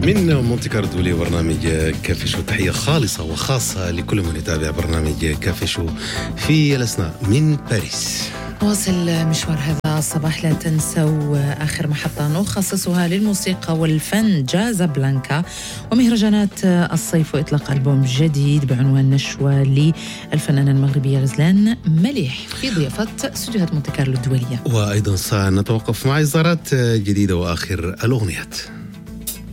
من مونتي كاردو لبرنامج كافي شو، تحية خالصة وخاصة لكل من يتابع برنامج كافي شو في الأثناء من باريس. واصل مشوار هذا الصباح، لا تنسوا آخر محطة نخصصها للموسيقى والفن، جازابلانكا ومهرجانات الصيف وإطلاق ألبوم جديد بعنوان نشوة للفنانة المغربية غزلان مليح في ضيافة استوديوهات مونتي كارلو الدولية. وأيضا سنتوقف مع إصدارات جديدة وآخر الأغنيات.